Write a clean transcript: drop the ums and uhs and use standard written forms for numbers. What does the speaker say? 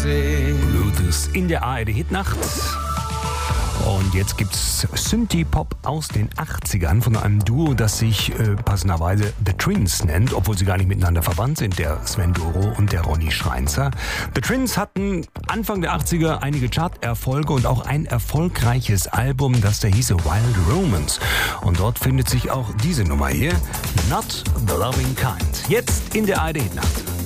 Bluetooth in der ARD-Hitnacht. Und jetzt gibt's Synthie-Pop aus den 80ern von einem Duo, das sich passenderweise The Twins nennt, obwohl sie gar nicht miteinander verwandt sind, der Sven Doro und der Ronny Schreinzer. The Twins hatten Anfang der 80er einige Charterfolge und auch ein erfolgreiches Album, das da hieße Wild Romance. Und dort findet sich auch diese Nummer hier, Not the Loving Kind. Jetzt in der ARD-Hitnacht.